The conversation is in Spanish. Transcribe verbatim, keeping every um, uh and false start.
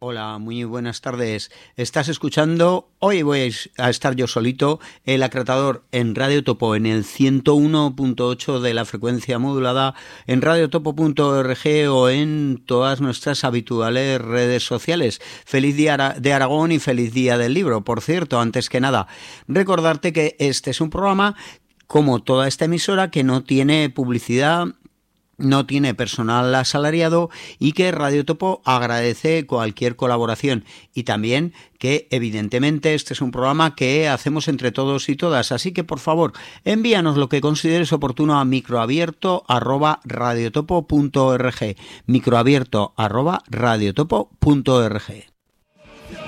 Hola, muy buenas tardes. Estás escuchando, hoy voy a estar yo solito, El Acratador en Radio Topo, en el ciento uno punto ocho de la frecuencia modulada, en radiotopo punto org o en todas nuestras habituales redes sociales. Feliz Día de Aragón y feliz Día del Libro. Por cierto, antes que nada, recordarte que este es un programa, como toda esta emisora, que no tiene publicidad, no tiene personal asalariado y que Radio Topo agradece cualquier colaboración, y también que evidentemente este es un programa que hacemos entre todos y todas, así que por favor envíanos lo que consideres oportuno a microabierto arroba radiotopo punto org, microabierto arroba radiotopo punto org.